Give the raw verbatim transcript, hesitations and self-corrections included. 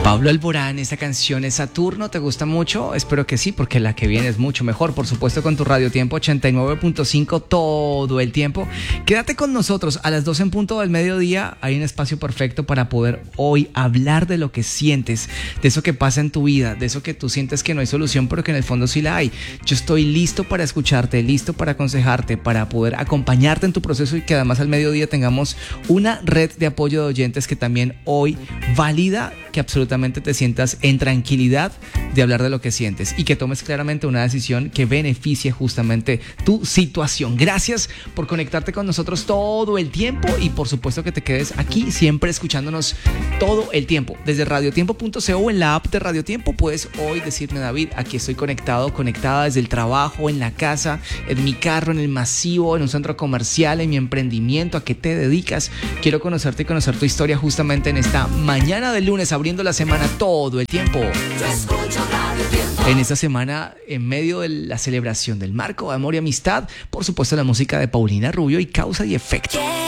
Pablo Alborán, esta canción es Saturno, ¿te gusta mucho? Espero que sí, porque la que viene es mucho mejor, por supuesto, con tu Radio Tiempo ochenta y nueve punto cinco todo el tiempo. Quédate con nosotros a las doce en punto del mediodía, hay un espacio perfecto para poder hoy hablar de lo que sientes, de eso que pasa en tu vida, de eso que tú sientes que no hay solución, pero que en el fondo sí la hay. Yo estoy listo para escucharte, listo para aconsejarte, para poder acompañarte en tu proceso y que además al mediodía tengamos una red de apoyo de oyentes que también hoy valida que absolutamente te sientas en tranquilidad de hablar de lo que sientes y que tomes claramente una decisión que beneficie justamente tu situación. Gracias por conectarte con nosotros todo el tiempo y por supuesto que te quedes aquí siempre escuchándonos todo el tiempo. Desde radiotiempo punto co o en la app de Radio Tiempo puedes hoy decirme: David, aquí estoy conectado, conectada desde el trabajo, en la casa, en mi carro, en el masivo, en un centro comercial, en mi emprendimiento. ¿A qué te dedicas? Quiero conocerte y conocer tu historia justamente en esta mañana de lunes, abriendo la semana todo el tiempo. En esta semana, en medio de la celebración del marco de amor y amistad, por supuesto la música de Paulina Rubio y Causa y Efecto.